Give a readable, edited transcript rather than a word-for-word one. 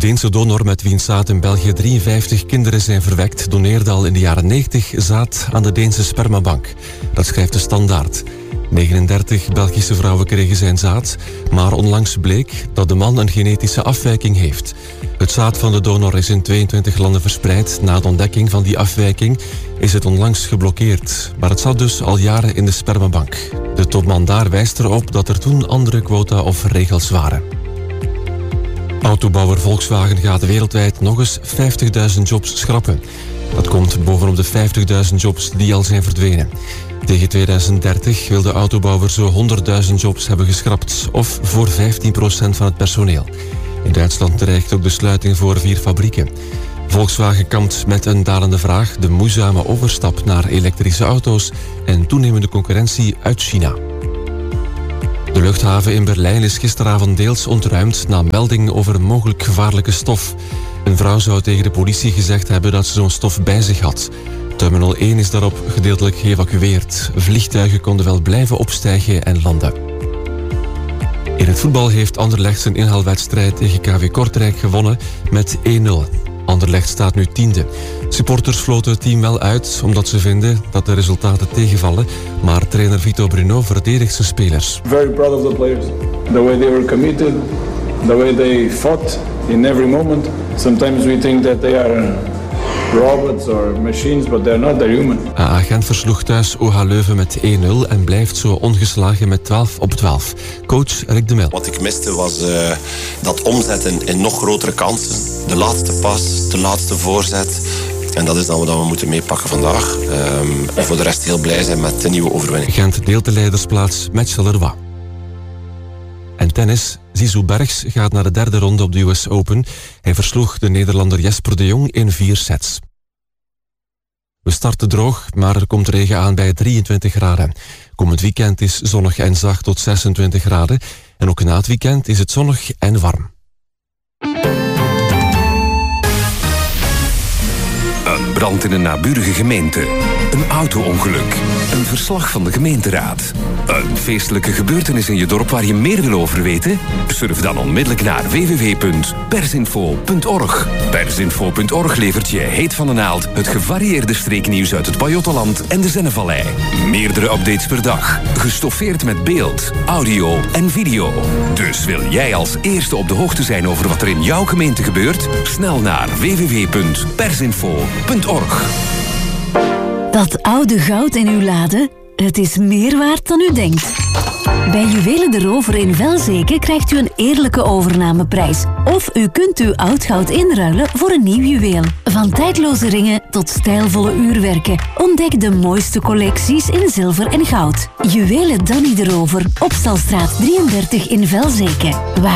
Deense donor met wiens zaad in België 53 kinderen zijn verwekt, doneerde al in de jaren 90 zaad aan de Deense spermabank. Dat schrijft de Standaard. 39 Belgische vrouwen kregen zijn zaad, maar onlangs bleek dat de man een genetische afwijking heeft. Het zaad van de donor is in 22 landen verspreid. Na de ontdekking van die afwijking is het onlangs geblokkeerd. Maar het zat dus al jaren in de spermabank. De topman daar wijst erop dat er toen andere quota of regels waren. Autobouwer Volkswagen gaat wereldwijd nog eens 50.000 jobs schrappen. Dat komt bovenop de 50.000 jobs die al zijn verdwenen. Tegen 2030 wil de autobouwer zo 100.000 jobs hebben geschrapt, of voor 15% van het personeel. In Duitsland dreigt ook de sluiting voor 4 fabrieken. Volkswagen kampt met een dalende vraag, de moeizame overstap naar elektrische auto's en toenemende concurrentie uit China. De luchthaven in Berlijn is gisteravond deels ontruimd na melding over een mogelijk gevaarlijke stof. Een vrouw zou tegen de politie gezegd hebben dat ze zo'n stof bij zich had. Terminal 1 is daarop gedeeltelijk geëvacueerd. Vliegtuigen konden wel blijven opstijgen en landen. In het voetbal heeft Anderlecht zijn inhaalwedstrijd tegen KV Kortrijk gewonnen met 1-0. Anderlecht staat nu 10e. Supporters floten het team wel uit, omdat ze vinden dat de resultaten tegenvallen. Maar trainer Vito Bruno verdedigt zijn spelers. Very proud of the players. The way they were committed, the way they fought in every moment. Sometimes we think that they are robots or machines, but they're not, they're human. AA Gent versloeg thuis OH Leuven met 1-0 en blijft zo ongeslagen met 12-12. Coach Rick de Mil. Wat ik miste was dat omzetten in nog grotere kansen. De laatste pas, de laatste voorzet. En dat is dan wat we moeten meepakken vandaag. En voor de rest heel blij zijn met de nieuwe overwinning. Gent deelt de leidersplaats met Charleroi. En tennis. Zizou Bergs gaat naar de 3e ronde op de US Open. Hij versloeg de Nederlander Jesper de Jong in 4 sets. We starten droog, maar er komt regen aan bij 23 graden. Komend weekend is zonnig en zacht tot 26 graden. En ook na het weekend is het zonnig en warm. Een brand in een naburige gemeente. Een auto-ongeluk. Een verslag van de gemeenteraad. Een feestelijke gebeurtenis in je dorp waar je meer wil over weten? Surf dan onmiddellijk naar www.persinfo.org. Persinfo.org levert je heet van de naald het gevarieerde streeknieuws uit het Pajottenland en de Zennevallei. Meerdere updates per dag. Gestoffeerd met beeld, audio en video. Dus wil jij als eerste op de hoogte zijn over wat er in jouw gemeente gebeurt? Snel naar www.persinfo.org. Dat oude goud in uw lade, het is meer waard dan u denkt. Bij Juwelen de Rover in Velzeke krijgt u een eerlijke overnameprijs. Of u kunt uw oud goud inruilen voor een nieuw juweel. Van tijdloze ringen tot stijlvolle uurwerken. Ontdek de mooiste collecties in zilver en goud. Juwelen Danny de Rover, Opstalstraat 33 in Velzeke.